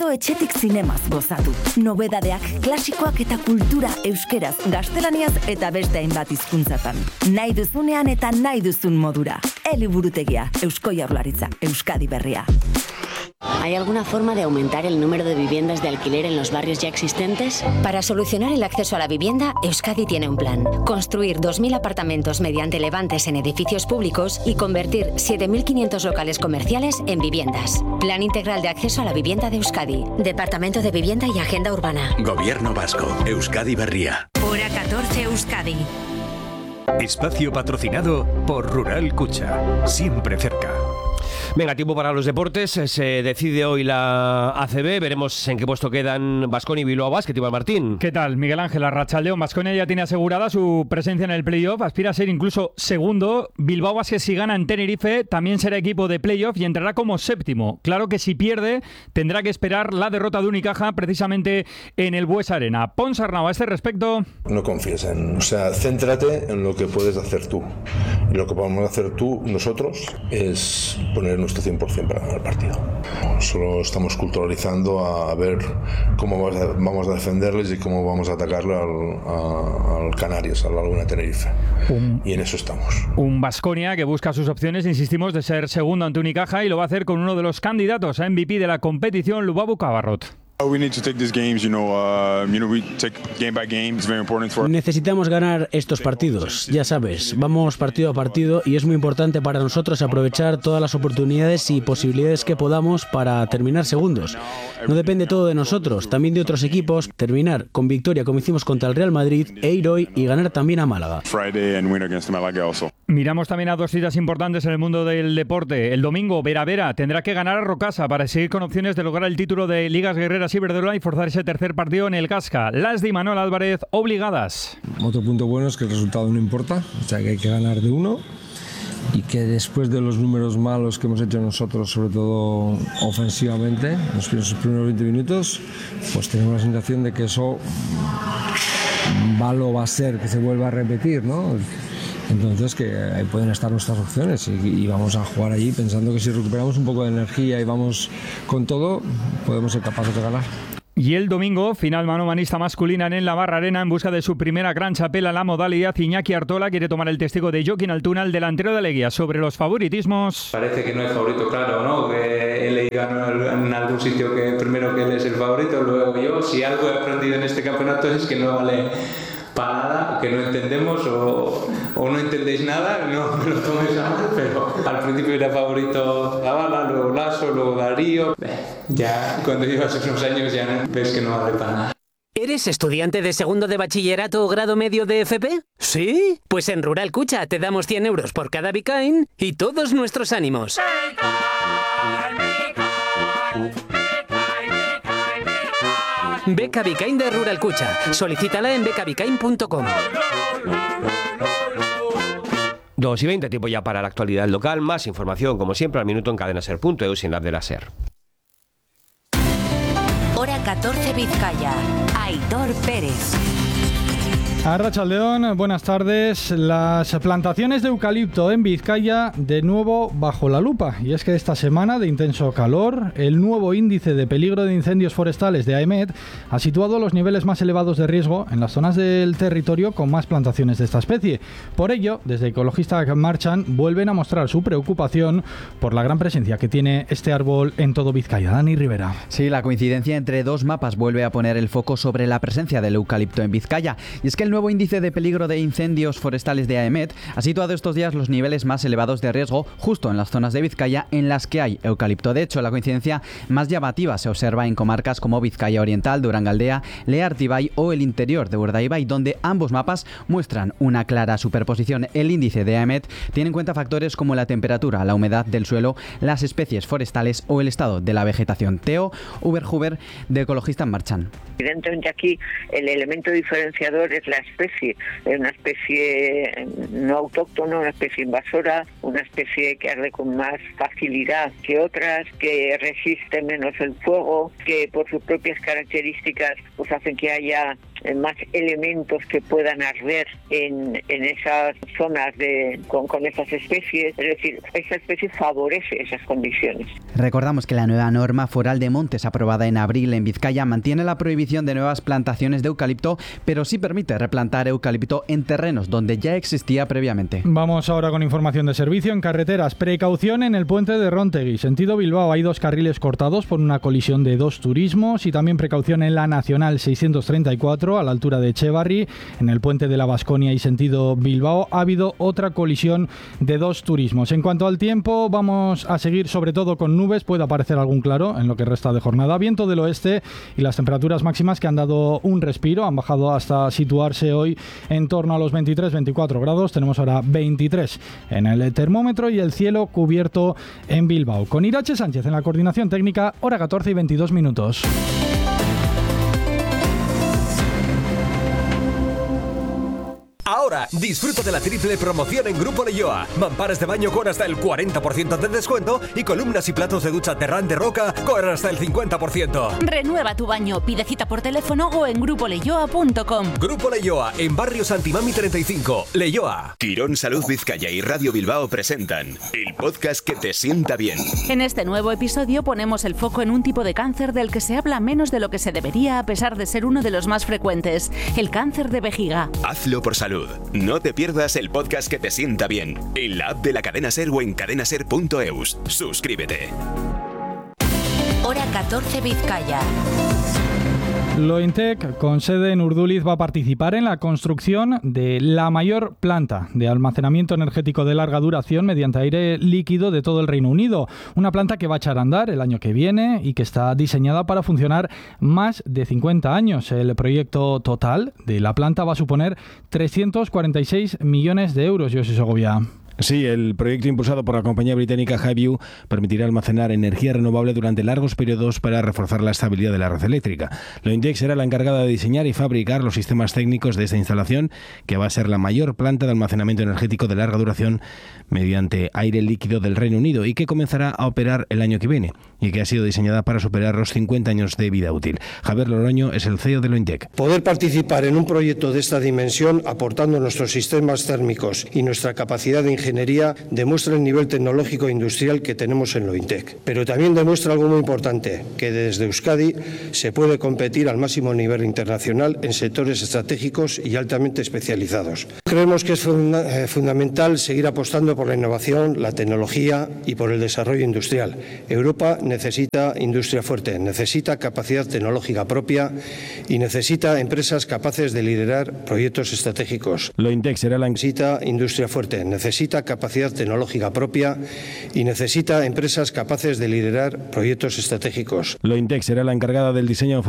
edo etxetik zinemaz gozatu. Nobedadeak, klasikoak eta kultura euskeraz, gaztelaniaz eta beste hainbat hizkuntzatan. Nahi duzunean eta nahi duzun modura. Eliburutegia, Eusko Jaurlaritza, Euskadi Berria. ¿Hay alguna forma de aumentar el número de viviendas de alquiler en los barrios ya existentes? Para solucionar el acceso a la vivienda, Euskadi tiene un plan. Construir 2.000 apartamentos mediante levantes en edificios públicos y convertir 7.500 locales comerciales en viviendas. Plan integral de acceso a la vivienda de Euskadi. Departamento de Vivienda y Agenda Urbana. Gobierno Vasco. Euskadi Berria. Hora 14 Euskadi. Espacio patrocinado por Rural Cucha. Siempre cerca. Venga, tiempo para los deportes. Se decide hoy la ACB. Veremos en qué puesto quedan Baskonia y Bilbao Basket. Iván Martín. ¿Qué tal, Miguel Ángel? Arratsaldeon. Baskonia ya tiene asegurada su presencia en el playoff. Aspira a ser incluso segundo. Bilbao Basket, si gana en Tenerife, también será equipo de playoff y entrará como séptimo. Claro que si pierde, tendrá que esperar la derrota de Unicaja precisamente en el Bues Arena. Pons Arnau, a este respecto. No confíes céntrate en lo que puedes hacer tú. Y lo que podemos hacer nosotros, es poner nuestro 100% para ganar el partido. Solo estamos culturalizando a ver cómo vamos a defenderles y cómo vamos a atacarle al Canarias, a la Laguna Tenerife. Y en eso estamos. Un Baskonia que busca sus opciones, insistimos, de ser segundo ante Unicaja, y lo va a hacer con uno de los candidatos a MVP de la competición, Lubabu Cabarrot. Necesitamos ganar estos partidos, ya sabes, vamos partido a partido y es muy importante para nosotros aprovechar todas las oportunidades y posibilidades que podamos para terminar segundos. No depende todo de nosotros, también de otros equipos, terminar con victoria como hicimos contra el Real Madrid e ir hoy y ganar también a Málaga. Miramos también a dos citas importantes en el mundo del deporte. El domingo, Vera tendrá que ganar a Rocasa para seguir con opciones de lograr el título de Ligas Guerreras Iberdrola y forzar ese tercer partido en el Casca. Las de Imanol Álvarez obligadas. Otro punto bueno es que el resultado no importa, o sea que hay que ganar de uno, y que después de los números malos que hemos hecho nosotros, sobre todo ofensivamente, en los primeros 20 minutos, pues tenemos la sensación de que eso va a ser que se vuelva a repetir, ¿no? Entonces que ahí pueden estar nuestras opciones y vamos a jugar allí pensando que si recuperamos un poco de energía y vamos con todo, podemos ser capaces de ganar. Y el domingo, final manomanista masculina en la Barra Arena en busca de su primera gran chapela en la modalidad. Iñaki Artola quiere tomar el testigo de Joaquín Altuna, el delantero de Aleguía, sobre los favoritismos. Parece que no es favorito, claro, ¿no? Que él ganó en algún sitio que primero que él es el favorito, luego yo. Si algo he aprendido en este campeonato es que no vale para nada, que no entendemos o no entendéis nada, no me lo toméis a mal, pero al principio era favorito Zavala, luego Lasso, luego Darío. Ya cuando llevas unos años ya ves que no vale para nada. ¿Eres estudiante de segundo de bachillerato o grado medio de FP? ¿Sí? Pues en Rural Cucha te damos 100 euros por cada Bitcoin y todos nuestros ánimos. Beca Bitcoin de Rural Cucha. Solicítala en becabicain.com. 2:20, tiempo ya para la actualidad local. Más información, como siempre, al minuto en cadenaser.eu sin la app de la SER. Hora 14 Vizcaya. Aitor Pérez. Arratsaldeon, buenas tardes. Las plantaciones de eucalipto en Vizcaya de nuevo bajo la lupa. Y es que esta semana de intenso calor, el nuevo índice de peligro de incendios forestales de AEMET ha situado los niveles más elevados de riesgo en las zonas del territorio con más plantaciones de esta especie. Por ello, desde Ecologistas Marchan vuelven a mostrar su preocupación por la gran presencia que tiene este árbol en todo Vizcaya. Dani Rivera. Sí, la coincidencia entre dos mapas vuelve a poner el foco sobre la presencia del eucalipto en Vizcaya. Y es que el nuevo índice de peligro de incendios forestales de AEMET ha situado estos días los niveles más elevados de riesgo justo en las zonas de Vizcaya en las que hay eucalipto. De hecho, la coincidencia más llamativa se observa en comarcas como Vizcaya Oriental, Durangaldea, Leartibay o el interior de Urdaibai, donde ambos mapas muestran una clara superposición. El índice de AEMET tiene en cuenta factores como la temperatura, la humedad del suelo, las especies forestales o el estado de la vegetación. Teo Uberhuber, de Ecologistas Marchan. Evidentemente aquí el elemento diferenciador es la especie, es una especie no autóctona, una especie invasora, una especie que arde con más facilidad que otras, que resiste menos el fuego, que por sus propias características pues hacen que haya más elementos que puedan arder en esas zonas con esas especies. Es decir, esa especie favorece esas condiciones. Recordamos que la nueva norma foral de montes aprobada en abril en Vizcaya mantiene la prohibición de nuevas plantaciones de eucalipto, pero sí permite replantar eucalipto en terrenos donde ya existía previamente. Vamos ahora con información de servicio en carreteras. Precaución en el puente de Róntegui, sentido Bilbao. Hay 2 carriles cortados por una colisión de 2 turismos, y también precaución en la Nacional 634 a la altura de Echevarri. En el puente de la Baskonia y sentido Bilbao ha habido otra colisión de 2 turismos. En cuanto al tiempo, vamos a seguir sobre todo con nubes. Puede aparecer algún claro en lo que resta de jornada. Viento del oeste y las temperaturas máximas que han dado un respiro. Han bajado hasta situarse hoy en torno a los 23-24 grados. Tenemos ahora 23 en el termómetro y el cielo cubierto en Bilbao. Con Irache Sánchez en la coordinación técnica, hora 14 y 22 minutos. Ahora, disfruta de la triple promoción en Grupo Leioa. Mamparas de baño con hasta el 40% de descuento y columnas y platos de ducha Terrán de Roca con hasta el 50%. Renueva tu baño, pide cita por teléfono o en grupoleioa.com. Grupo Leioa, en Barrio Santimami 35, Leioa. Quirón Salud Vizcaya y Radio Bilbao presentan el podcast que te sienta bien. En este nuevo episodio ponemos el foco en un tipo de cáncer del que se habla menos de lo que se debería, a pesar de ser uno de los más frecuentes, el cáncer de vejiga. Hazlo por salud. No te pierdas el podcast que te sienta bien en la app de la Cadena Ser o en cadenaser.eus. Suscríbete. Hora 14 Vizcaya. Lointec, con sede en Urduliz, va a participar en la construcción de la mayor planta de almacenamiento energético de larga duración mediante aire líquido de todo el Reino Unido. Una planta que va a echar a andar el año que viene y que está diseñada para funcionar más de 50 años. El proyecto total de la planta va a suponer 346 millones de euros. José Segovia. Sí, el proyecto impulsado por la compañía británica Highview permitirá almacenar energía renovable durante largos periodos para reforzar la estabilidad de la red eléctrica. Lointec será la encargada de diseñar y fabricar los sistemas técnicos de esta instalación, que va a ser la mayor planta de almacenamiento energético de larga duración mediante aire líquido del Reino Unido y que comenzará a operar el año que viene y que ha sido diseñada para superar los 50 años de vida útil. Javier Loroño es el CEO de Lointec. Poder participar en un proyecto de esta dimensión, aportando nuestros sistemas térmicos y nuestra capacidad de ingeniería, demuestra el nivel tecnológico e industrial que tenemos en Lointec. Pero también demuestra algo muy importante, que desde Euskadi se puede competir al máximo nivel internacional en sectores estratégicos y altamente especializados. Creemos que es fundamental seguir apostando por la innovación, la tecnología y por el desarrollo industrial. Europa necesita industria fuerte, necesita capacidad tecnológica propia y necesita empresas capaces de liderar proyectos estratégicos. Lointec será la industria fuerte, necesita capacidad tecnológica propia y necesita empresas capaces de liderar proyectos estratégicos. Lointec será la encargada del diseño